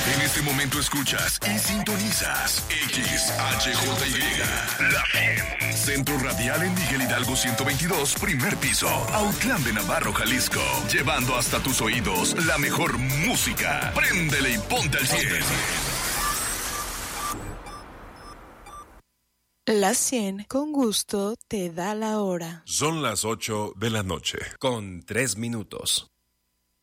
En este momento escuchas y sintonizas XHJY, La 100. Centro Radial en Miguel Hidalgo 122, primer piso, Autlán de Navarro, Jalisco. Llevando hasta tus oídos la mejor música. Préndele y ponte al 100. La 100 con gusto te da la hora. Son las 8 de la noche, con 3 minutos.